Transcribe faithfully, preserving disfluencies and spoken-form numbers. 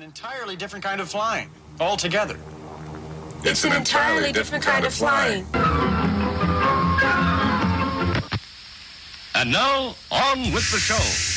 entirely different kind of flying, altogether. It's, it's an, an entirely, entirely different, different kind, kind of flying. flying. And now, on with the show.